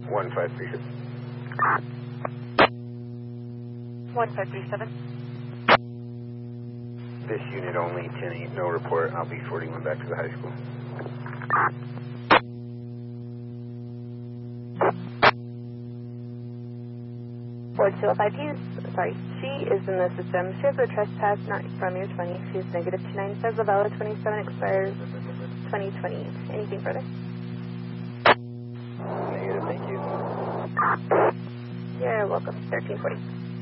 1537. 1537. This unit only, 10-8, no report. I'll be forwarding one back to the high school. Sorry, she is in the system. She has a trespass not from your 20. She's negative 29. Says Lavella 27 expires 2020. Anything further? Negative, thank you. You're welcome. 1340.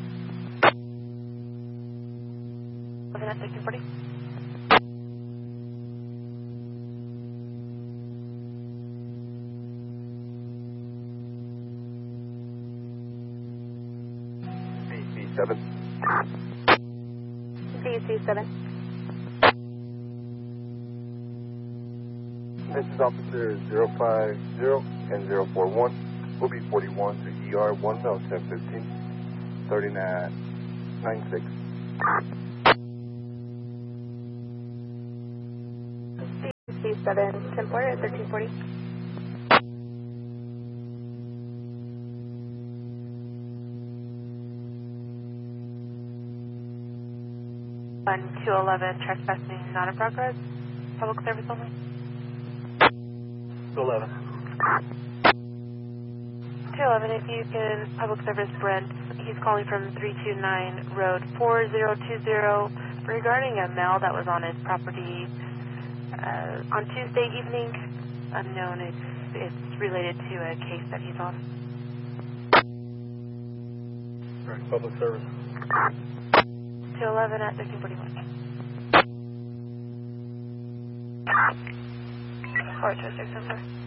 1340. BC7. BC7. This is Officer 050 and 041. We'll be 41 to ER 1015 3996. BC7, 10 Port at 1340. 211, trespassing not in progress. Public service only. 211. 211, if you can, public service Brent. He's calling from 329 Road 4020 regarding a mail that was on his property on Tuesday evening. Unknown if it's related to a case that he's on. Right, public service. 211 at 1341. Or 267.